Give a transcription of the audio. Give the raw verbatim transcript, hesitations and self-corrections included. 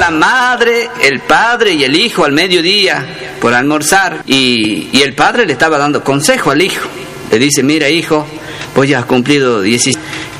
la madre, el padre y el hijo al mediodía por almorzar, y, y el padre le estaba dando consejo al hijo. Le dice: mira, hijo, vos ya has cumplido dieciséis,